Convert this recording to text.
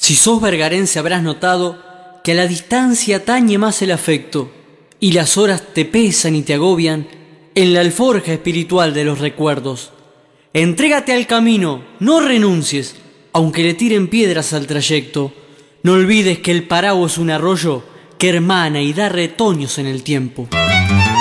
Si sos vergarense habrás notado que a la distancia tañe más el afecto y las horas te pesan y te agobian en la alforja espiritual de los recuerdos. Entrégate al camino, no renuncies, aunque le tiren piedras al trayecto. No olvides que el Parago es un arroyo que hermana y da retoños en el tiempo.